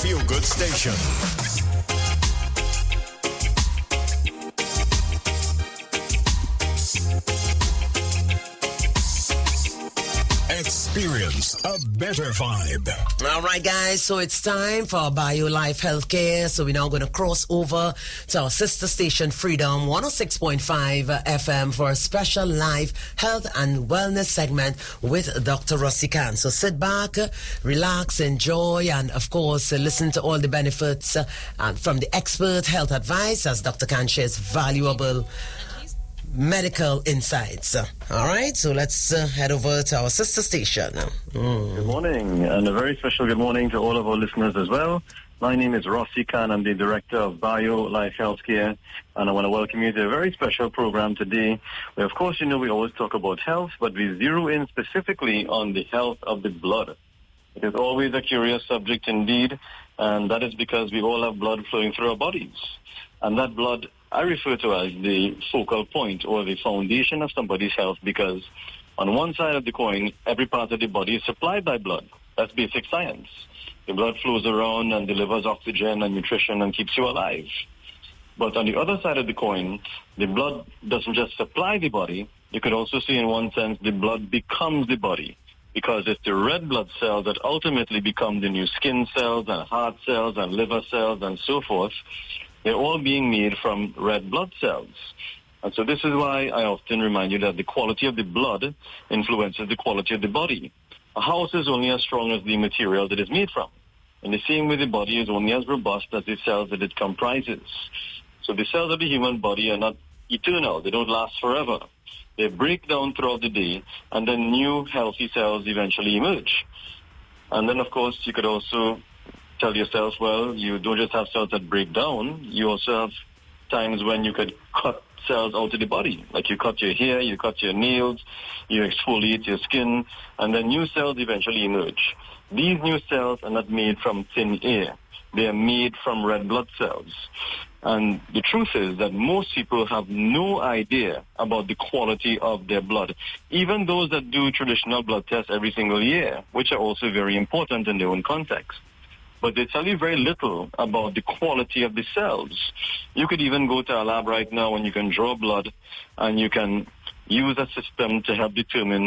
feel-good station. Experience a better vibe. All right, guys, so it's time for BioLife Healthcare. So we're now going to cross over to our sister station, Freedom 106.5 FM, for a special live health and wellness segment with Dr. Rossi Khan. So sit back, relax, enjoy, and of course, listen to all the benefits from the expert health advice as Dr. Khan shares valuable medical insights. All right, so let's head over to our sister station. Good morning, and a very special good morning to all of our listeners as well. My name is Rossi Khan. I'm the director of BioLife Healthcare, and I want to welcome you to a very special program today, where, of course, we always talk about health, but we zero in specifically on the health of the blood. It is always a curious subject indeed, and that is because we all have blood flowing through our bodies. And that blood I refer to as the focal point or the foundation of somebody's health, because on one side of the coin, every part of the body is supplied by blood. That's basic science. The blood flows around and delivers oxygen and nutrition and keeps you alive. But on the other side of the coin, the blood doesn't just supply the body. You could also see, in one sense, the blood becomes the body, because it's the red blood cells that ultimately become the new skin cells and heart cells and liver cells and so forth. They're all being made from red blood cells. And so this is why I often remind you that the quality of the blood influences the quality of the body. A house is only as strong as the material that it's made from. And the same way, the body is only as robust as the cells that it comprises. So the cells of the human body are not eternal. They don't last forever. They break down throughout the day, and then new healthy cells eventually emerge. And then, of course, you could also tell yourself, well, you don't just have cells that break down, you also have times when you could cut cells out of the body. Like you cut your hair, you cut your nails, you exfoliate your skin, and then new cells eventually emerge. These new cells are not made from thin air. They are made from red blood cells. And the truth is that most people have no idea about the quality of their blood, even those that do traditional blood tests every single year, which are also very important in their own context. But they tell you very little about the quality of the cells. You could even go to a lab right now and you can draw blood and you can use a system to help determine